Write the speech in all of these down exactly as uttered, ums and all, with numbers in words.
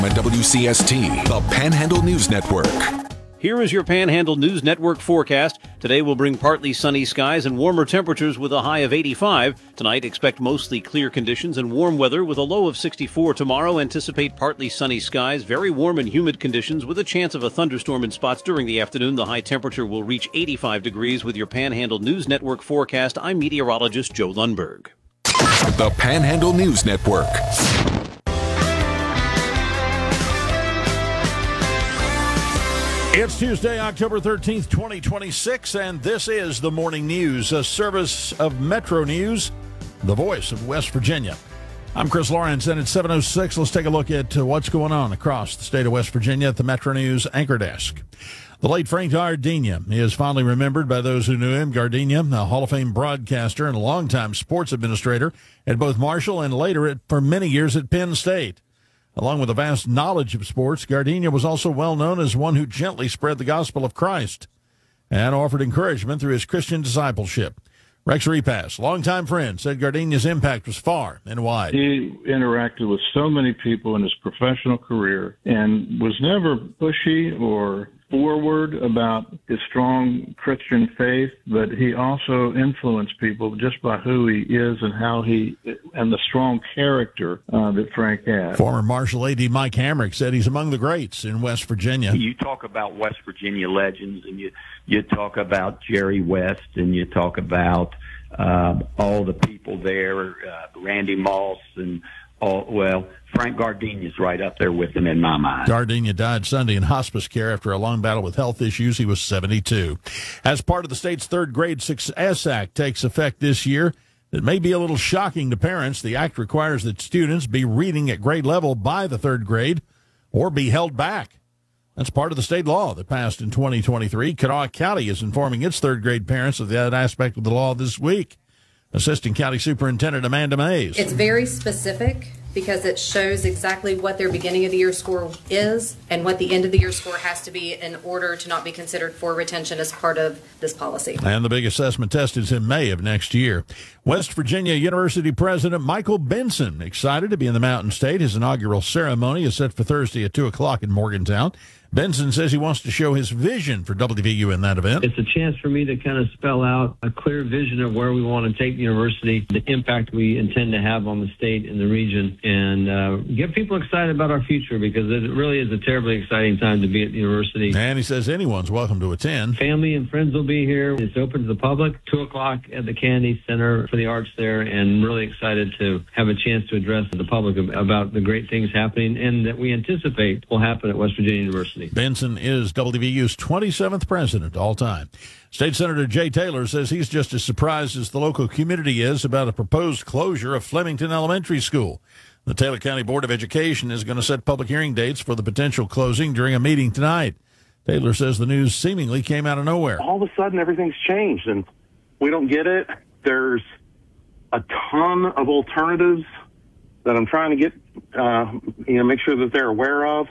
At W C S T, the Panhandle News Network. Here is your Panhandle News Network forecast. Today will bring partly sunny skies and warmer temperatures with a high of eighty-five. Tonight, expect mostly clear conditions and warm weather with a low of sixty-four. Tomorrow, anticipate partly sunny skies, very warm and humid conditions with a chance of a thunderstorm in spots during the afternoon. The high temperature will reach eighty-five degrees. With your Panhandle News Network forecast, I'm meteorologist Joe Lundberg. The Panhandle News Network. It's Tuesday, October thirteenth, twenty twenty-six, and this is the Morning News, a service of Metro News, the voice of West Virginia. I'm Chris Lawrence, and at seven oh six, let's take a look at uh, what's going on across the state of West Virginia at the Metro News anchor desk. The late Frank Gardenia is fondly remembered by those who knew him. Gardenia, a Hall of Fame broadcaster and a longtime sports administrator at both Marshall and later at, for many years at Penn State. Along with a vast knowledge of sports, Gardenia was also well known as one who gently spread the gospel of Christ and offered encouragement through his Christian discipleship. Rex Repass, longtime friend, said Gardenia's impact was far and wide. He interacted with so many people in his professional career and was never pushy or forward about his strong Christian faith, but he also influenced people just by who he is and how he, and the strong character uh, that Frank had. Former Marshall A D Mike Hamrick said he's among the greats in West Virginia. You talk about West Virginia legends, and you, you talk about Jerry West, and you talk about uh, all the people there, uh, Randy Moss, and all, well, Frank Gardenia's right up there with him in my mind. Gardenia died Sunday in hospice care after a long battle with health issues. He was seventy-two. As part of the state's Third Grade Success Act takes effect this year, it may be a little shocking to parents. The act requires that students be reading at grade level by the third grade or be held back. That's part of the state law that passed in twenty twenty-three. Kanawha County is informing its third grade parents of that aspect of the law this week. Assistant County Superintendent Amanda Mays. It's very specific because it shows exactly what their beginning of the year score is and what the end of the year score has to be in order to not be considered for retention as part of this policy. And the big assessment test is in May of next year. West Virginia University President Michael Benson excited to be in the Mountain State. His inaugural ceremony is set for Thursday at two o'clock in Morgantown. Benson says he wants to show his vision for W V U in that event. It's a chance for me to kind of spell out a clear vision of where we want to take the university, the impact we intend to have on the state and the region, and uh, get people excited about our future, because it really is a terribly exciting time to be at the university. And he says anyone's welcome to attend. Family and friends will be here. It's open to the public, two o'clock at the Kennedy Center for the Arts there, and really excited to have a chance to address the public about the great things happening and that we anticipate will happen at West Virginia University. Benson is W V U's twenty-seventh president all time. State Senator Jay Taylor says he's just as surprised as the local community is about a proposed closure of Flemington Elementary School. The Taylor County Board of Education is going to set public hearing dates for the potential closing during a meeting tonight. Taylor says the news seemingly came out of nowhere. All of a sudden, everything's changed, and we don't get it. There's a ton of alternatives that I'm trying to get, uh, you know, make sure that they're aware of.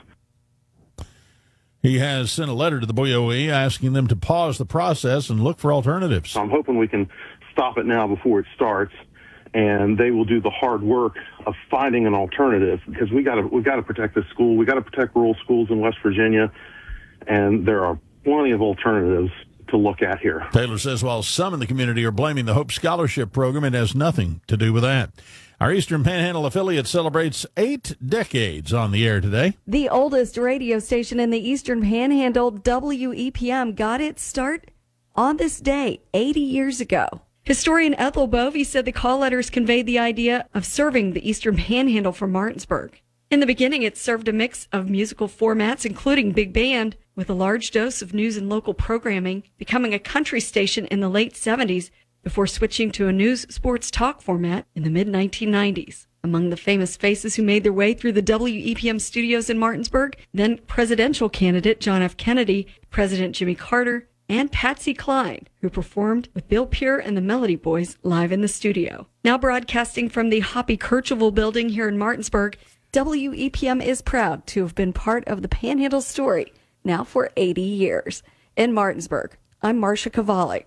He has sent a letter to the B O E asking them to pause the process and look for alternatives. So I'm hoping we can stop it now before it starts, and they will do the hard work of finding an alternative, because we got to we got to protect this school. We got to protect rural schools in West Virginia, and there are plenty of alternatives to look at here. Taylor says while some in the community are blaming the Hope Scholarship Program, it has nothing to do with that. Our Eastern Panhandle affiliate celebrates eight decades on the air today. The oldest radio station in the Eastern Panhandle, W E P M, got its start on this day eighty years ago. Historian Ethel Bovey said the call letters conveyed the idea of serving the Eastern Panhandle from Martinsburg. In the beginning, it served a mix of musical formats, including big band, with a large dose of news and local programming, becoming a country station in the late seventies, before switching to a news sports talk format in the mid nineteen nineties. Among the famous faces who made their way through the W E P M studios in Martinsburg, then presidential candidate John F. Kennedy, President Jimmy Carter, and Patsy Cline, who performed with Bill Pure and the Melody Boys live in the studio. Now broadcasting from the Hoppy Kercheval building here in Martinsburg, W E P M is proud to have been part of the Panhandle story, now for eighty years. In Martinsburg, I'm Marcia Kovalik.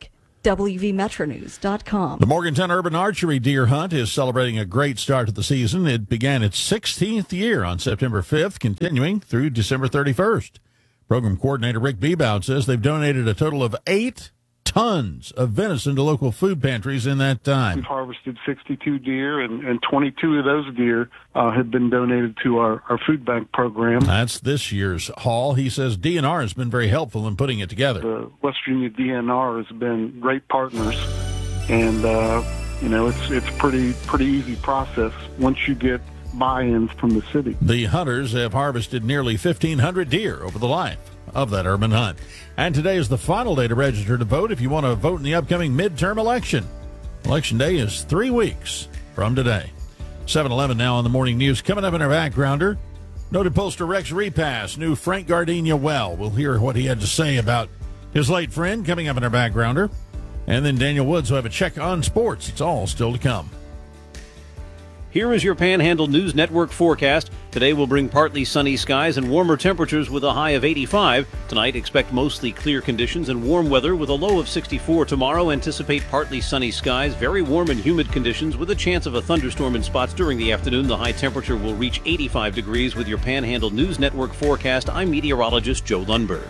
W V Metro News dot com. The Morgantown Urban Archery Deer Hunt is celebrating a great start to the season. It began its sixteenth year on September fifth, continuing through December thirty-first. Program coordinator Rick Bebout says they've donated a total of eight tons of venison to local food pantries in that time. We've harvested sixty-two deer, and, and twenty-two of those deer uh, have been donated to our, our food bank program. That's this year's haul. He says D N R has been very helpful in putting it together. The West Virginia D N R has been great partners, and uh, you know it's it's pretty pretty easy process once you get buy-ins from the city. The hunters have harvested nearly fifteen hundred deer over the life of that urban hunt. And today is the final day to register to vote if you want to vote in the upcoming midterm election. Election day is three weeks from today. seven eleven now on the morning news. Coming up in our backgrounder, noted pollster Rex Repass knew Frank Gardenia well. We'll hear what he had to say about his late friend coming up in our backgrounder. And then Daniel Woods will have a check on sports. It's all still to come. Here is your Panhandle News Network forecast. Today will bring partly sunny skies and warmer temperatures with a high of eighty-five. Tonight, expect mostly clear conditions and warm weather with a low of sixty-four. Tomorrow, anticipate partly sunny skies, very warm and humid conditions with a chance of a thunderstorm in spots during the afternoon. The high temperature will reach eighty-five degrees. With your Panhandle News Network forecast, I'm meteorologist Joe Lundberg.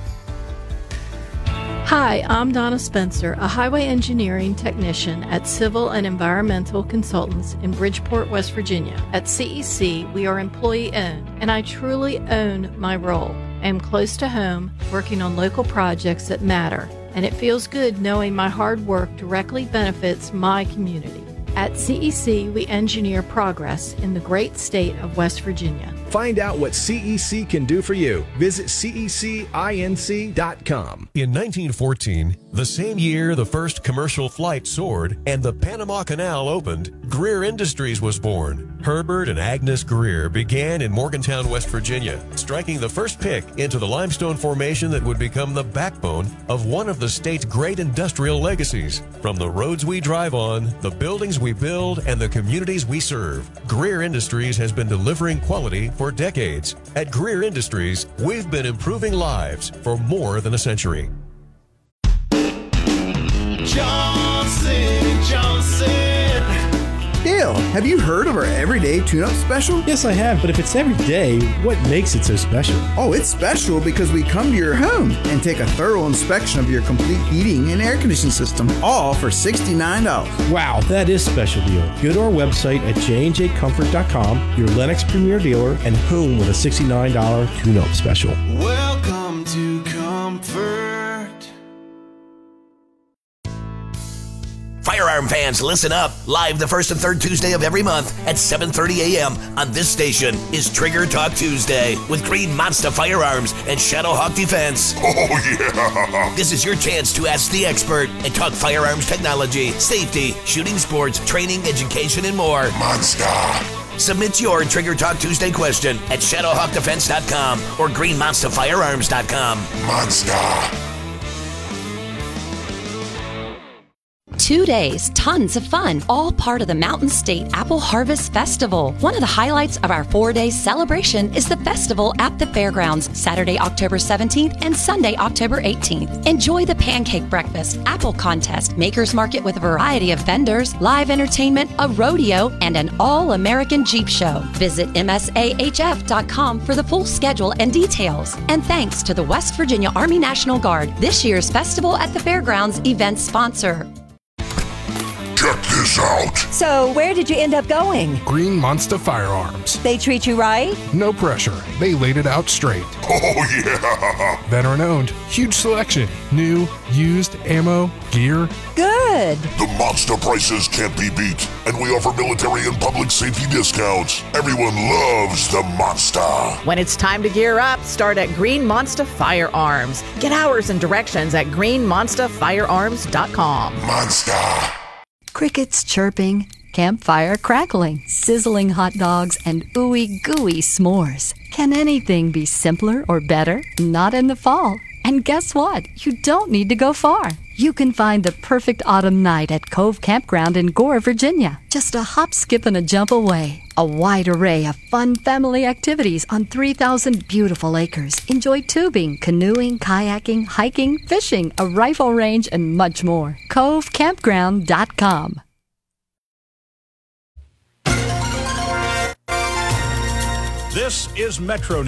Hi, I'm Donna Spencer, a highway engineering technician at Civil and Environmental Consultants in Bridgeport, West Virginia. At C E C, we are employee-owned, and I truly own my role. I am close to home, working on local projects that matter, and it feels good knowing my hard work directly benefits my community. At C E C, we engineer progress in the great state of West Virginia. Find out what C E C can do for you. Visit C E C inc dot com. In nineteen fourteen, the same year the first commercial flight soared and the Panama Canal opened, Greer Industries was born. Herbert and Agnes Greer began in Morgantown, West Virginia, striking the first pick into the limestone formation that would become the backbone of one of the state's great industrial legacies. From the roads we drive on, the buildings we build, and the communities we serve, Greer Industries has been delivering quality for decades. At Greer Industries, we've been improving lives for more than a century. Johnson, Johnson. Dale, have you heard of our everyday tune-up special? Yes, I have, but if it's every day, what makes it so special? Oh, it's special because we come to your home and take a thorough inspection of your complete heating and air conditioning system, all for sixty-nine dollars. Wow, that is a special deal. Go to our website at j and j comfort dot com, your Lennox Premier dealer, and home with a sixty-nine dollars tune-up special. Welcome to Comfort. Firearm fans, listen up. Live the first and third Tuesday of every month at seven thirty a.m. on this station is Trigger Talk Tuesday with Green Monster Firearms and Shadowhawk Defense. Oh, yeah. This is your chance to ask the expert and talk firearms technology, safety, shooting sports, training, education, and more. Monster. Submit your Trigger Talk Tuesday question at shadowhawk defense dot com or green monster firearms dot com. Monster. Two days, tons of fun, all part of the Mountain State Apple Harvest Festival. One of the highlights of our four-day celebration is the festival at the fairgrounds, Saturday, October seventeenth and Sunday, October eighteenth. Enjoy the pancake breakfast, apple contest, makers market with a variety of vendors, live entertainment, a rodeo, and an all-American Jeep show. Visit M S A H F dot com for the full schedule and details. And thanks to the West Virginia Army National Guard, this year's Festival at the Fairgrounds event sponsor. Check this out. So, where did you end up going? Green Monster Firearms. They treat you right? No pressure. They laid it out straight. Oh, yeah. Veteran owned. Huge selection. New, used, ammo, gear. Good. The monster prices can't be beat, and we offer military and public safety discounts. Everyone loves the monster. When it's time to gear up, start at Green Monster Firearms. Get hours and directions at green monster firearms dot com. Monster. Crickets chirping, campfire crackling, sizzling hot dogs, and ooey gooey s'mores. Can anything be simpler or better? Not in the fall. And guess what? You don't need to go far. You can find the perfect autumn night at Cove Campground in Gore, Virginia. Just a hop, skip, and a jump away. A wide array of fun family activities on three thousand beautiful acres. Enjoy tubing, canoeing, kayaking, hiking, fishing, a rifle range, and much more. cove campground dot com. This is Metro